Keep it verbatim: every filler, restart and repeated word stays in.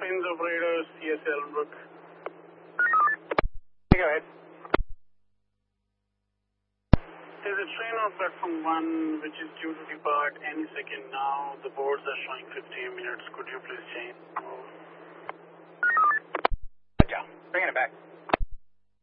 Trains operators, C S Elmbrook. Go ahead. There's a train on platform one which is due to depart any second now. The boards are showing fifteen minutes. Could you please change?